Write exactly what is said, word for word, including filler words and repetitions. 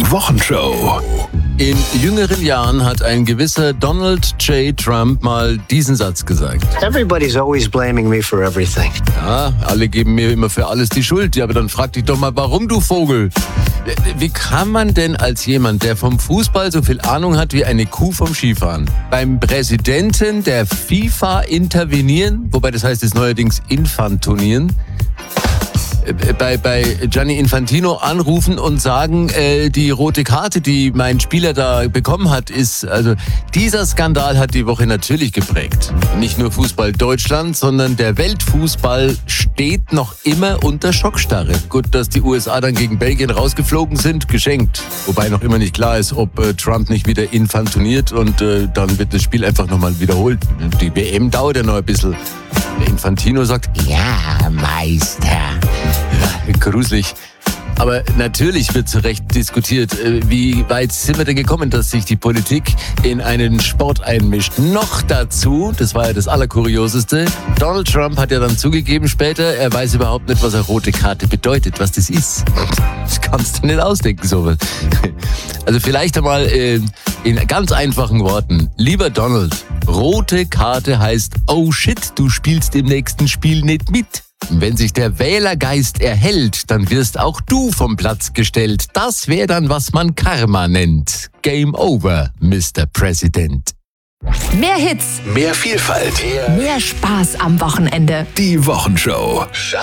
Wochenshow. In jüngeren Jahren hat ein gewisser Donald J. Trump mal diesen Satz gesagt. Everybody's always blaming me for everything. Ja, alle geben mir immer für alles die Schuld. Ja, aber dann frag dich doch mal, warum, du Vogel? Wie kann man denn als jemand, der vom Fußball so viel Ahnung hat wie eine Kuh vom Skifahren, beim Präsidenten der FIFA intervenieren, wobei das heißt jetzt neuerdings infantonieren, bei, bei Gianni Infantino anrufen und sagen, äh, die rote Karte, die mein Spieler da bekommen hat, ist, also dieser Skandal hat die Woche natürlich geprägt. Nicht nur Fußball Deutschland, sondern der Weltfußball steht noch immer unter Schockstarre. Gut, dass die U S A dann gegen Belgien rausgeflogen sind, geschenkt. Wobei noch immer nicht klar ist, ob äh, Trump nicht wieder infantoniert und äh, dann wird das Spiel einfach nochmal wiederholt. Die W M dauert ja noch ein bisschen. Der Infantino sagt, ja, Meister. Ja, gruselig. Aber natürlich wird zu Recht diskutiert, wie weit sind wir denn gekommen, dass sich die Politik in einen Sport einmischt. Noch dazu, das war ja das Allerkurioseste, Donald Trump hat ja dann zugegeben später, er weiß überhaupt nicht, was eine rote Karte bedeutet, was das ist. Das kannst du nicht ausdenken, sowas. Also vielleicht einmal äh, in ganz einfachen Worten. Lieber Donald, rote Karte heißt, oh shit, du spielst im nächsten Spiel nicht mit. Wenn sich der Wählergeist erhält, dann wirst auch du vom Platz gestellt. Das wäre dann, was man Karma nennt. Game over, Mister President. Mehr Hits, Mehr Vielfalt. mehr Spaß am Wochenende. Die Wochenshow.